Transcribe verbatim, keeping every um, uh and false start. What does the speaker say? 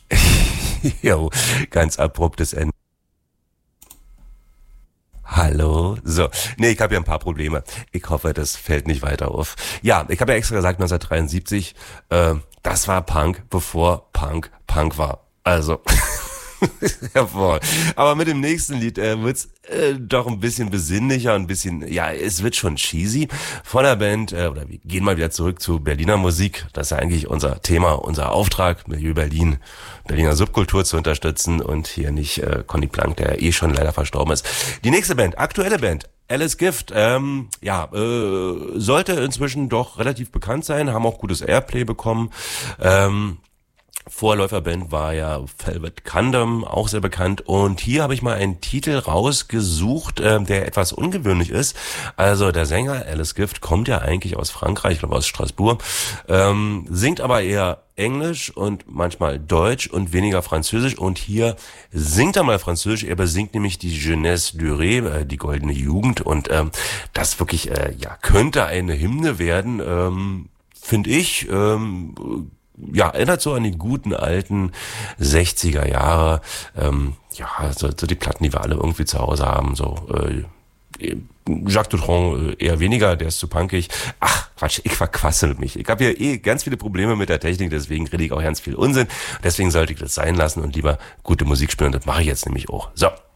Jo, ganz abruptes Ende. Hallo? So, nee, ich habe ja ein paar Probleme. Ich hoffe, das fällt nicht weiter auf. Ja, ich habe ja extra gesagt neunzehnhundertdreiundsiebzig, äh, das war Punk, bevor Punk Punk war. Also, jawohl. Aber mit dem nächsten Lied äh, wird's äh, doch ein bisschen besinnlicher, ein bisschen, ja, es wird schon cheesy von der Band, äh, oder wir gehen mal wieder zurück zu Berliner Musik. Das ist ja eigentlich unser Thema, unser Auftrag, Milieu Berlin, Berliner Subkultur zu unterstützen und hier nicht äh, Conny Plank, der eh schon leider verstorben ist. Die nächste Band, aktuelle Band, Alice Gift, ähm, ja, äh, sollte inzwischen doch relativ bekannt sein, haben auch gutes Airplay bekommen. Ähm, Vorläuferband war ja Velvet Condom, auch sehr bekannt. Und hier habe ich mal einen Titel rausgesucht, äh, der etwas ungewöhnlich ist. Also der Sänger Alice Gift kommt ja eigentlich aus Frankreich, ich glaube aus Straßburg, ähm, singt aber eher Englisch und manchmal Deutsch und weniger Französisch. Und hier singt er mal Französisch. Er besingt nämlich die Jeunesse Durée, äh, die goldene Jugend. Und ähm, das wirklich, äh, ja, könnte eine Hymne werden, ähm, finde ich. Ähm, ja, erinnert so an die guten alten sechziger Jahre. Ähm, ja, so, so die Platten, die wir alle irgendwie zu Hause haben. So äh, Jacques Dutronc äh, eher weniger, der ist zu punkig. Ach, Quatsch, ich verquassel mich. Ich habe hier eh ganz viele Probleme mit der Technik, deswegen rede ich auch ganz viel Unsinn. Deswegen sollte ich das sein lassen und lieber gute Musik spielen. Und das mache ich jetzt nämlich auch. So.